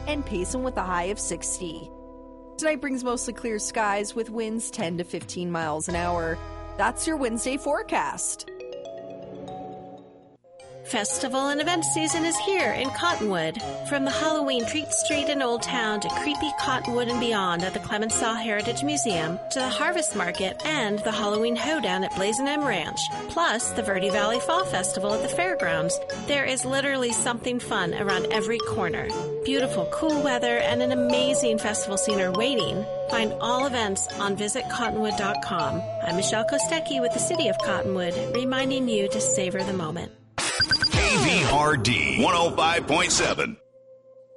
and Payson with a high of 60. Tonight brings mostly clear skies with winds 10 to 15 miles an hour. That's your Wednesday forecast. Festival and event season is here in Cottonwood. From the Halloween Treat Street in Old Town to creepy Cottonwood and beyond at the Clemenceau Heritage Museum to the Harvest Market and the Halloween Hoedown at Blazin' M Ranch, plus the Verde Valley Fall Festival at the Fairgrounds, there is literally something fun around every corner. Beautiful, cool weather and an amazing festival scene are waiting. Find all events on visitcottonwood.com. I'm Michelle Kostecki with the City of Cottonwood, reminding you to savor the moment. KVRD 105.7.